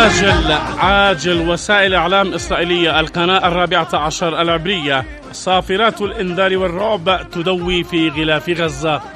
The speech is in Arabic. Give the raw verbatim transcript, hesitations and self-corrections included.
عاجل عاجل وسائل إعلام إسرائيلية القناة الرابعة عشر العبرية صافرات الإنذار والرعب تدوي في غلاف غزة.